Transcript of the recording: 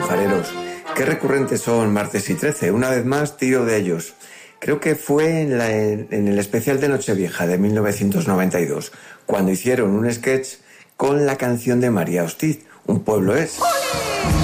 alfareros. Qué recurrentes son martes y 13. Una vez más, tiro de ellos. Creo que fue en el especial de Nochevieja de 1992, cuando hicieron un sketch con la canción de María Hostiz, Un pueblo es.